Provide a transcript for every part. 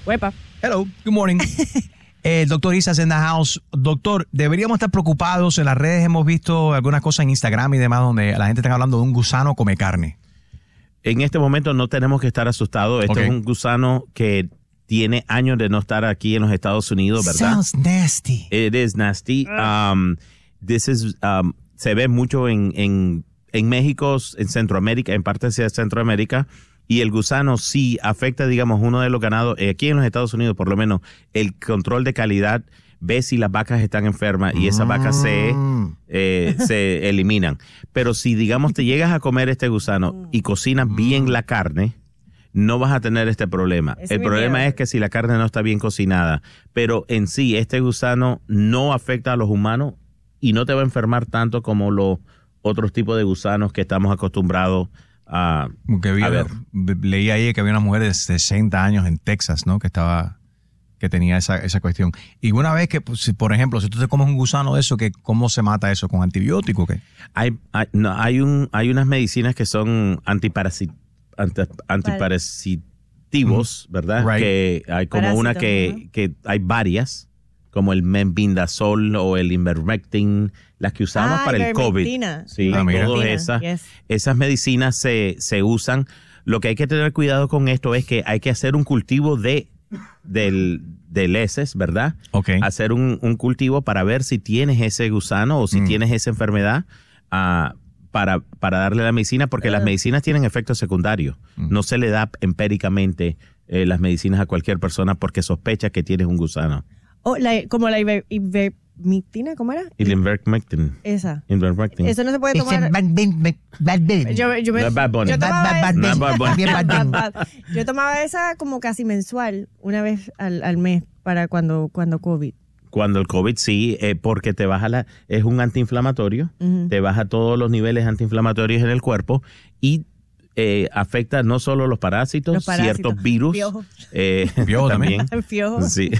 Huepa. Hello, good morning. El doctor Isas in the house. Doctor, deberíamos estar preocupados. En las redes hemos visto algunas cosas en Instagram y demás donde la gente está hablando de un gusano come carne. En este momento no tenemos que estar asustados. Esto es un gusano que tiene años de no estar aquí en los Estados Unidos, ¿verdad? Sounds nasty. It is nasty. Se ve mucho en México, en Centroamérica, en partes de Centroamérica. Y el gusano sí afecta, digamos, uno de los ganados. Aquí en los Estados Unidos, por lo menos, el control de calidad ve si las vacas están enfermas y esas vacas se eliminan. Pero si, digamos, te llegas a comer este gusano y cocinas bien la carne, no vas a tener este problema. El problema es que si la carne no está bien cocinada, pero en sí este gusano no afecta a los humanos y no te va a enfermar tanto como los otros tipos de gusanos que estamos acostumbrados a ver. Leí ahí que había una mujer de 60 años en Texas, ¿no? Que tenía esa cuestión. Y una vez que, pues, por ejemplo, si tú te comes un gusano de eso, ¿cómo se mata eso? ¿Con antibiótico o qué? Hay unas medicinas que son antiparasitivos, ¿verdad? Right. Que hay como Parásitos, una que hay varias, como el Mebendazole o el Ivermectin, las que usamos para el COVID. Sí, todas esas medicinas se usan. Lo que hay que tener cuidado con esto es que hay que hacer un cultivo de heces, ¿verdad? Okay. Hacer un cultivo para ver si tienes ese gusano o si tienes esa enfermedad para darle la medicina, porque las medicinas tienen efectos secundarios. No se le da empíricamente las medicinas a cualquier persona porque sospecha que tienes un gusano. Como la ivermectina, ¿cómo era? El Ivermectin. Esa. Ivermectin. Eso no se puede tomar. Yo tomaba esa como casi mensual, una vez al mes para cuando COVID. Cuando el COVID sí, porque te baja es un antiinflamatorio, te baja todos los niveles antiinflamatorios en el cuerpo y afecta no solo los parásitos, ciertos virus. Piojo también. Piojo. Sí.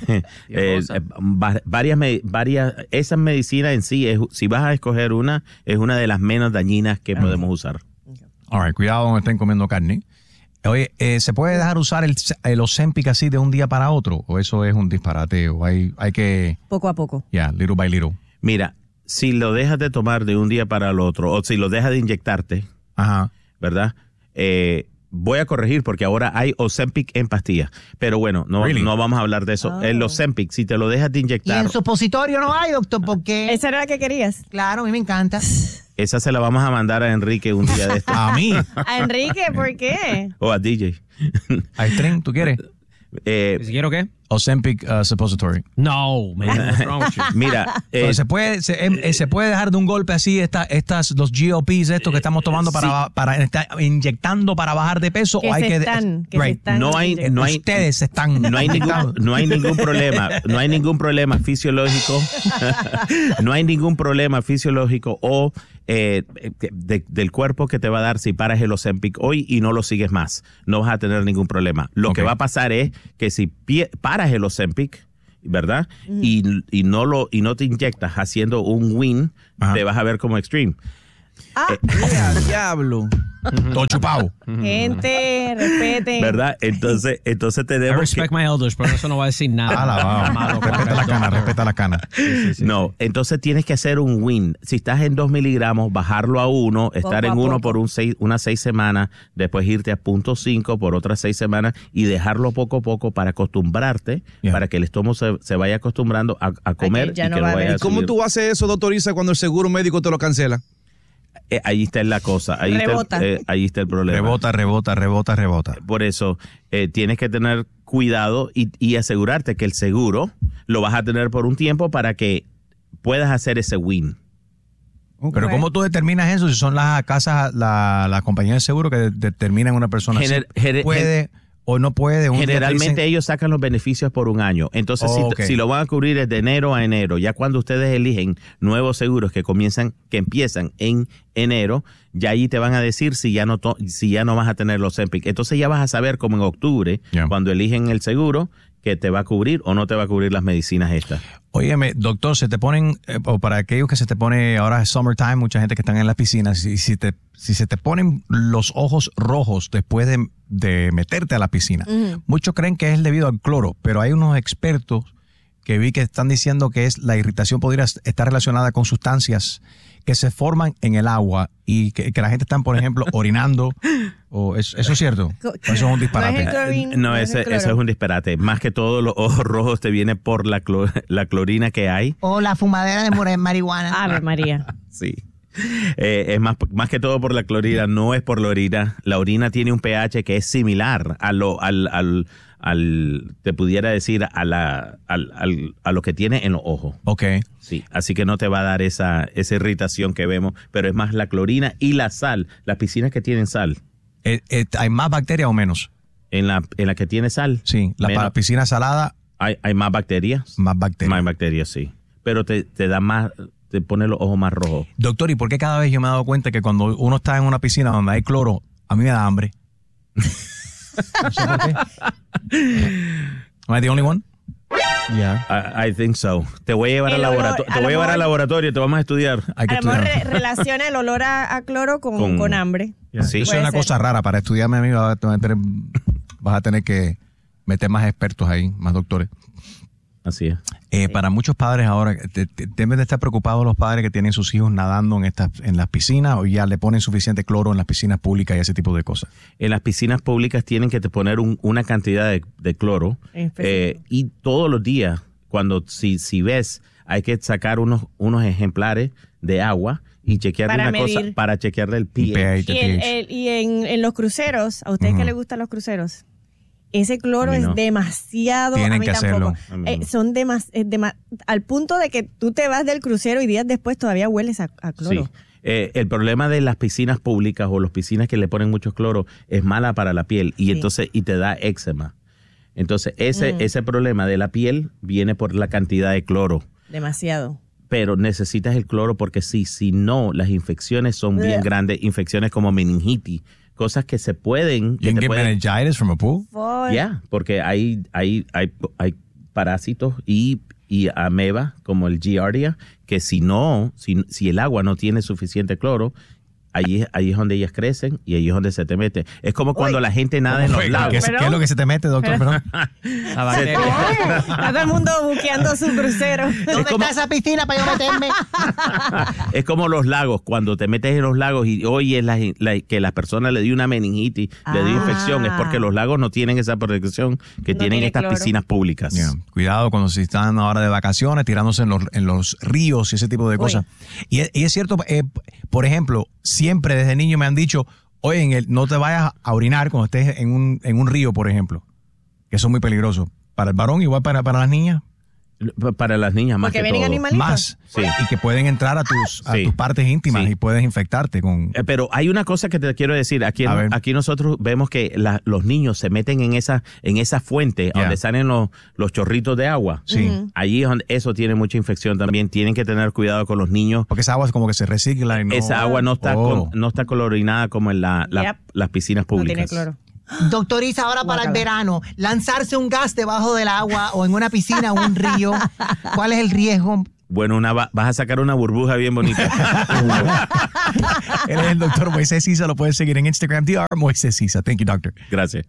Esas medicinas en sí, si vas a escoger una, es una de las menos dañinas que podemos usar. All right, cuidado cuando estén comiendo carne. Oye, ¿se puede dejar usar el Ozempic así de un día para otro? ¿O eso es un disparate? ¿O hay que...? Poco a poco. Little by little. Mira, si lo dejas de tomar de un día para el otro, o si lo dejas de inyectarte, ¿verdad? Voy a corregir porque ahora hay Ozempic en pastillas. Pero bueno, no vamos a hablar de eso. El Ozempic, si te lo dejas de inyectar... Y en supositorio no hay, doctor, porque... ¿Esa era la que querías? Claro, a mí me encanta. Esa se la vamos a mandar a Enrique un día de esto. ¿A mí? ¿A Enrique? ¿Por qué? O a DJ. ¿Hay tren? ¿Tú quieres? ¿Si quiero qué? Ozempic suppository. No, man. What's wrong with you? Mira, se puede dejar de un golpe así los GLPs estos que estamos tomando para estar inyectando para bajar de peso, o hay que no hay ustedes están no hay ningún problema, no hay ningún problema fisiológico. No hay ningún problema fisiológico o del cuerpo que te va a dar si paras el Ozempic hoy y no lo sigues más. No vas a tener ningún problema. Lo que va a pasar es que si paras el Ozempic, ¿verdad? Y no te inyectas haciendo un WIN, te vas a ver como extreme. Diablo. Todo chupado. Gente, respeten. ¿Verdad? Entonces tenemos I respect my elders, pero eso no va a decir nada. Respeta la cana. Sí. No, entonces tienes que hacer un WIN. Si estás en 2 miligramos, bajarlo a 1, estar en 1 por unas 6 semanas, después irte a 0.5 por otras 6 semanas y dejarlo poco a poco para acostumbrarte, para que el estómago se vaya acostumbrando a comer. ya no va a haber. ¿Y cómo tú haces eso, doctor Isa, cuando el seguro médico te lo cancela? Ahí está la cosa, ahí está el problema. Rebota. Por eso tienes que tener cuidado y asegurarte que el seguro lo vas a tener por un tiempo para que puedas hacer ese WIN. Pero ¿cómo tú determinas eso? Si son las casas, las compañías de seguro que determinan una persona puede o no puede. Generalmente ellos sacan los beneficios por un año. Entonces, si lo van a cubrir es de enero a enero, ya cuando ustedes eligen nuevos seguros que empiezan en enero, ya ahí te van a decir si ya no vas a tener los Ozempic. Entonces ya vas a saber como en octubre, cuando eligen el seguro, que te va a cubrir o no te va a cubrir las medicinas estas. Óyeme, doctor, se te ponen, o para aquellos que se te pone, ahora es summertime, mucha gente que están en las piscinas, si se te ponen los ojos rojos después de meterte a la piscina, muchos creen que es debido al cloro, pero hay unos expertos que vi que están diciendo que la irritación podría estar relacionada con sustancias que se forman en el agua y que la gente está, por ejemplo, orinando. ¿Eso es cierto? ¿O eso es un disparate? Eso es un disparate. Más que todo, los ojos rojos te vienen por la clorina que hay. O la fumadera de marihuana. Ave María. Sí. Es más que todo por la clorina, no es por la orina. La orina tiene un pH que es similar te pudiera decir a lo que tiene en los ojos. Ok. Sí, así que no te va a dar esa irritación que vemos, pero es más la clorina y la sal, las piscinas que tienen sal. ¿Hay más bacterias o menos? En la que tiene sal. Sí, la piscina salada. Hay más bacterias. Más bacterias. Más bacterias, sí. Pero te da más, te pone los ojos más rojos. Doctor, ¿y por qué cada vez yo me he dado cuenta que cuando uno está en una piscina donde hay cloro, a mí me da hambre? No sé por qué. Am I the only one? Yeah. I think so. Te voy a llevar al laboratorio. Te voy a llevar al laboratorio, te vamos a estudiar. A lo mejor relaciona el olor a cloro con hambre. Yeah. Sí. Eso es una cosa rara. Para estudiarme a mí vas a tener que meter más expertos ahí, más doctores. Así es. Para muchos padres ahora, deben de estar preocupados los padres que tienen sus hijos nadando en las piscinas, o ya le ponen suficiente cloro en las piscinas públicas y ese tipo de cosas. En las piscinas públicas tienen que te poner una cantidad de cloro y todos los días, cuando si ves, hay que sacar unos ejemplares de agua y chequearle una cosa para chequearle el pH. Y en los cruceros, ¿a ustedes que les gustan los cruceros? Ese cloro es demasiado. Tienen que hacerlo. Son al punto de que tú te vas del crucero y días después todavía hueles a cloro. Sí. El problema de las piscinas públicas o las piscinas que le ponen mucho cloro es mala para la piel y entonces te da eczema. Entonces ese problema de la piel viene por la cantidad de cloro. Demasiado. Pero necesitas el cloro porque si no, las infecciones son bien grandes, infecciones como meningitis, cosas que se pueden... You can get meningitis from a pool? Yeah, porque hay parásitos y ameba como el Giardia, que si el agua no tiene suficiente cloro, ahí es donde ellas crecen y ahí es donde se te mete. Es como cuando la gente nada en los lagos. ¿Qué es lo que se te mete, doctor? Perdón. La bacteria. Está todo el mundo buqueando su crucero. ¿Dónde está esa piscina para yo meterme? Es como los lagos. Cuando te metes en los lagos y oyes que la persona le dio una meningitis, le dio infección, es porque los lagos no tienen esa protección que tienen estas piscinas públicas. Yeah. Cuidado cuando se están ahora de vacaciones, tirándose en los ríos y ese tipo de cosas. Y es cierto, por ejemplo, siempre desde niño me han dicho, oye, no te vayas a orinar cuando estés en un río, por ejemplo, que eso es muy peligroso. Para el varón, igual para las niñas. Para las niñas más porque que vienen todo. animalitos. Más. Sí. Y que pueden entrar a tus partes íntimas y puedes infectarte con... Pero hay una cosa que te quiero decir. Aquí nosotros vemos que los niños se meten en esa fuente donde salen los chorritos de agua. Sí. Allí es donde eso tiene mucha infección también. Tienen que tener cuidado con los niños. Porque esa agua es como que se recicla. Y esa agua no está colorinada como en las piscinas públicas. No tiene cloro. Doctor Isa, ahora para el verano, lanzarse un gas debajo del agua o en una piscina o un río, ¿cuál es el riesgo? Bueno, vas a sacar una burbuja bien bonita. Él es el doctor Moisés Isa, lo puedes seguir en Instagram, Dr. Moisés Isa. Thank you, doctor. Gracias.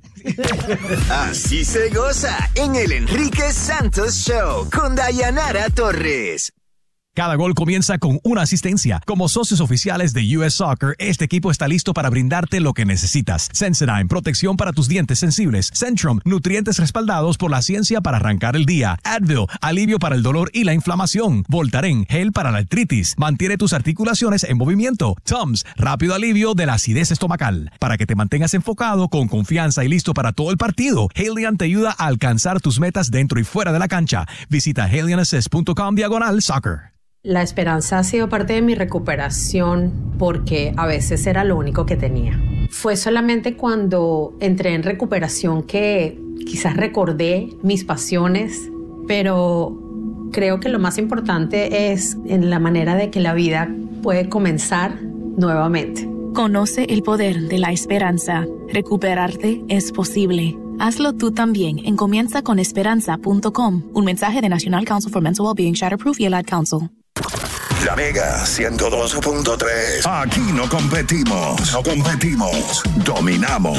Así se goza en el Enrique Santos Show con Dayanara Torres. Cada gol comienza con una asistencia. Como socios oficiales de US Soccer, este equipo está listo para brindarte lo que necesitas. Sensodyne, protección para tus dientes sensibles. Centrum, nutrientes respaldados por la ciencia para arrancar el día. Advil, alivio para el dolor y la inflamación. Voltaren, gel para la artritis. Mantiene tus articulaciones en movimiento. Tums, rápido alivio de la acidez estomacal. Para que te mantengas enfocado, con confianza y listo para todo el partido, Haleon te ayuda a alcanzar tus metas dentro y fuera de la cancha. Visita HaleonAssist.com/soccer. La esperanza ha sido parte de mi recuperación porque a veces era lo único que tenía. Fue solamente cuando entré en recuperación que quizás recordé mis pasiones, pero creo que lo más importante es en la manera de que la vida puede comenzar nuevamente. Conoce el poder de la esperanza. Recuperarte es posible. Hazlo tú también en comienzaconesperanza.com. Un mensaje de National Council for Mental Wellbeing, Shatterproof y el Ad Council. La Mega 102.3. Aquí no competimos. Dominamos.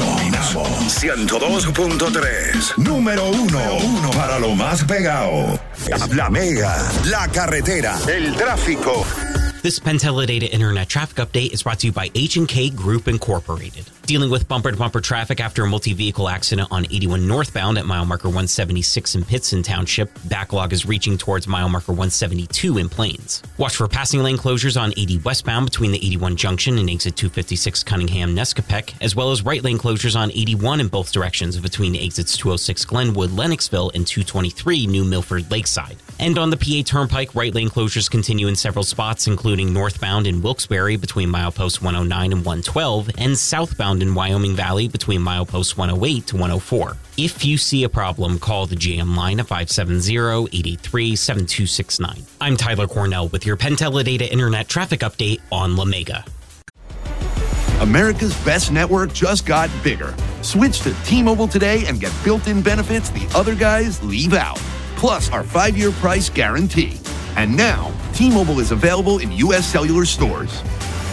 102.3. Número uno para lo más pegado. La Mega, la carretera, el tráfico. This PenTeleData Internet Traffic Update is brought to you by H&K Group Incorporated. Dealing with bumper-to-bumper traffic after a multi-vehicle accident on 81 northbound at mile marker 176 in Pittston Township. Backlog is reaching towards mile marker 172 in Plains. Watch for passing lane closures on 80 westbound between the 81 junction and exit 256 Cunningham-Nescopec, as well as right lane closures on 81 in both directions between exits 206 Glenwood, Lennoxville, and 223 New Milford Lakeside. And on the PA Turnpike, right lane closures continue in several spots, including northbound in Wilkes-Barre between milepost 109 and 112, and southbound in Wyoming Valley between milepost 108 to 104. If you see a problem, call the JM line at 570-883-7269. I'm Tyler Cornell with your PenTeleData Internet Traffic Update on La Mega. America's best network just got bigger. Switch to T-Mobile today and get built-in benefits the other guys leave out. Plus our 5-year price guarantee. And now, T-Mobile is available in U.S. cellular stores.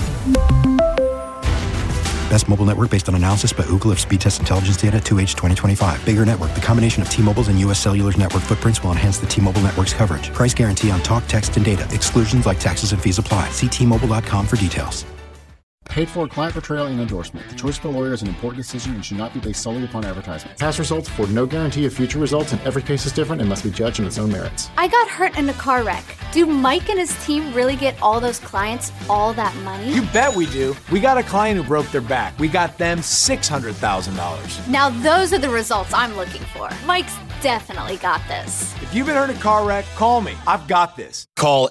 Best mobile network based on analysis by Ookla of speed test intelligence data 2H 2025. Bigger network. The combination of T-Mobile's and U.S. Cellular's network footprints will enhance the T-Mobile network's coverage. Price guarantee on talk, text, and data. Exclusions like taxes and fees apply. See T-Mobile.com for details. Paid for client portrayal and endorsement. The choice of a lawyer is an important decision and should not be based solely upon advertisement. Past results afford no guarantee of future results, and every case is different and must be judged on its own merits. I got hurt in a car wreck. Do Mike and his team really get all those clients all that money? You bet we do. We got a client who broke their back. We got them $600,000. Now those are the results I'm looking for. Mike's definitely got this. If you've been hurt in a car wreck, call me. I've got this. Call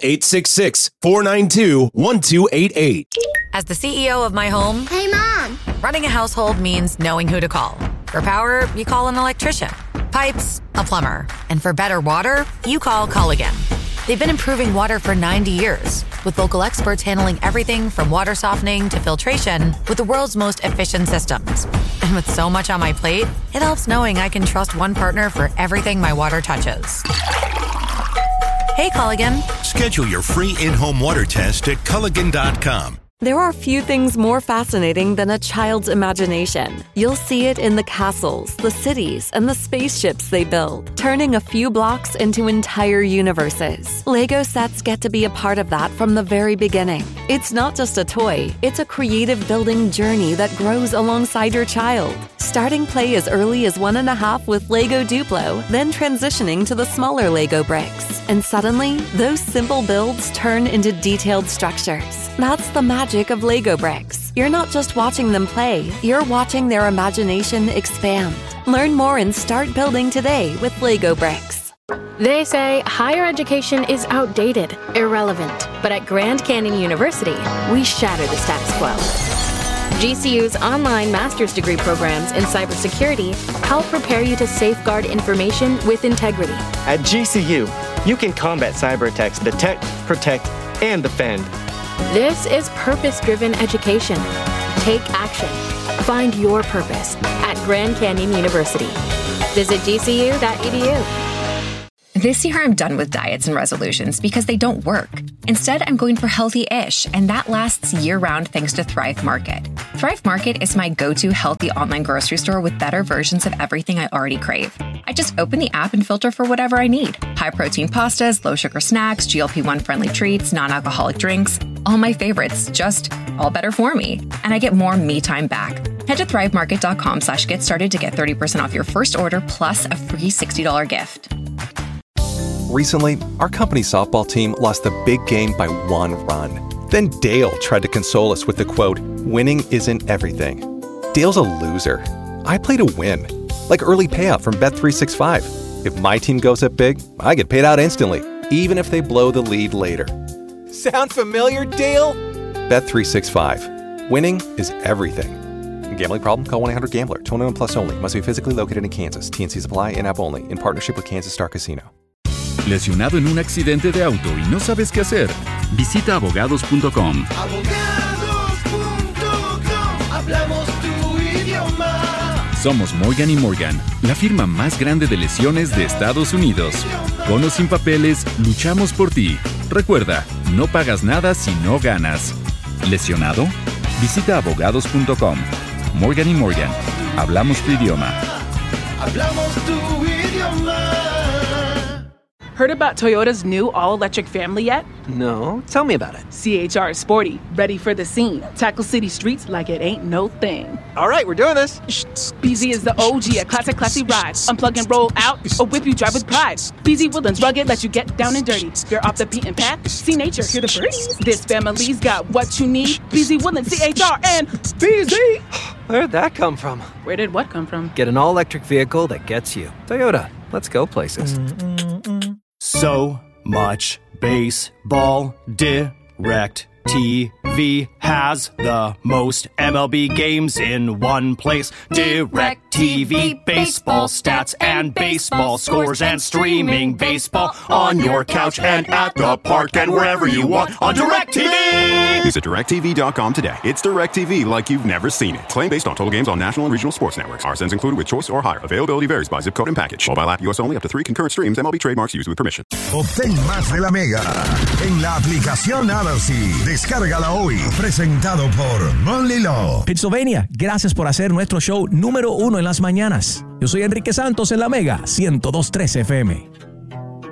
866-492-1288. As the CEO of my home, hey, Mom! Running a household means knowing who to call. For power, you call an electrician. Pipes, a plumber. And for better water, you call Culligan. They've been improving water for 90 years, with local experts handling everything from water softening to filtration with the world's most efficient systems. And with so much on my plate, it helps knowing I can trust one partner for everything my water touches. Hey, Culligan. Schedule your free in-home water test at Culligan.com. There are few things more fascinating than a child's imagination. You'll see it in the castles, the cities, and the spaceships they build, turning a few blocks into entire universes. Lego sets get to be a part of that from the very beginning. It's not just a toy, it's a creative building journey that grows alongside your child. Starting play as early as 1.5 with Lego Duplo, then transitioning to the smaller Lego bricks. And suddenly, those simple builds turn into detailed structures. That's the magic of Lego bricks. You're not just watching them play, you're watching their imagination expand. Learn more and start building today with Lego bricks. They say higher education is outdated, irrelevant. But at Grand Canyon University, we shatter the status quo. GCU's online master's degree programs in cybersecurity help prepare you to safeguard information with integrity. At GCU, you can combat cyber attacks, detect, protect, and defend. This is purpose-driven education. Take action. Find your purpose at Grand Canyon University. Visit gcu.edu. This year, I'm done with diets and resolutions because they don't work. Instead, I'm going for healthy-ish, and that lasts year-round thanks to Thrive Market. Thrive Market is my go-to healthy online grocery store with better versions of everything I already crave. I just open the app and filter for whatever I need. High-protein pastas, low-sugar snacks, GLP-1 friendly treats, non-alcoholic drinks. All my favorites, just all better for me. And I get more me time back. Head to thrivemarket.com/get started to get 30% off your first order plus a free $60 gift. Recently, our company's softball team lost the big game by 1 run. Then Dale tried to console us with the quote, "Winning isn't everything." Dale's a loser. I play to win. Like early payout from Bet365. If my team goes up big, I get paid out instantly, even if they blow the lead later. Sound familiar, Dale? Bet365. Winning is everything. Gambling problem? Call 1-800-GAMBLER. 21 plus only. Must be physically located in Kansas. TNCs apply. In-app only. In partnership with Kansas Star Casino. ¿Lesionado en un accidente de auto y no sabes qué hacer? Visita abogados.com. Abogados.com. Hablamos tu idioma. Somos Morgan & Morgan, la firma más grande de lesiones de Estados Unidos. Con o sin papeles, luchamos por ti. Recuerda, no pagas nada si no ganas. ¿Lesionado? Visita abogados.com. Morgan & Morgan. Hablamos tu idioma. Hablamos tu idioma. Heard about Toyota's new all-electric family yet? No, tell me about it. CHR is sporty, ready for the scene. Tackle city streets like it ain't no thing. All right, we're doing this. BZ is the OG, a classy ride. Unplug and roll out, or whip you drive with pride. BZ Woodlands rugged, let you get down and dirty. You're off the beaten path, see nature, hear the birds. This family's got what you need. BZ Woodlands, CHR, and BZ. Where'd that come from? Where did what come from? Get an all-electric vehicle that gets you. Toyota, let's go places. So much baseball. DirecTV has the most MLB games in one place. DirecTV baseball stats and baseball scores and streaming baseball on your couch and at the park and wherever you want on DirecTV. Visit DirecTV.com today. It's DirecTV like you've never seen it. Claim based on total games on national and regional sports networks. RSNs included with choice or higher. Availability varies by zip code and package. Mobile app US only, up to 3 concurrent streams. MLB trademarks used with permission. Obtén más de la Mega en la aplicación Odyssey. Descárgala hoy. Presentado por Monly Law. Pennsylvania, gracias por hacer nuestro show número 1 en las mañanas. Yo soy Enrique Santos en la Mega 102.3 FM.